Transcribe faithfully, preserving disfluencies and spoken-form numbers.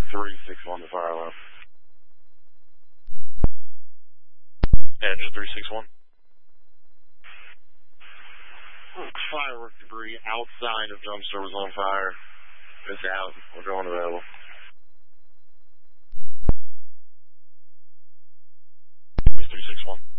three six one to fire alarm. Engine three six one. Firework debris outside of dumpster was on fire. It's out. We're going available. three six one.